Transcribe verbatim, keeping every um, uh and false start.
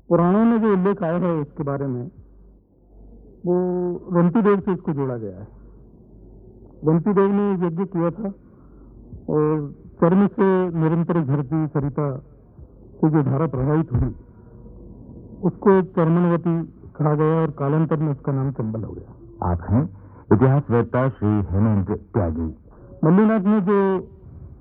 पुराणों में जो उल्लेख आया है इसके बारे में, वो रंती देव से इसको जोड़ा गया है। रंती देव ने यज्ञ किया था और चर्म से निरंतर झरती सरिता से जो धारा प्रभावित हुई उसको चर्मनवती कहा गया और कालांतर में उसका नाम चंबल हो गया। आप हैं इतिहासवेत्ता श्री हेमंत त्यागी। मल्लीनाथ ने जो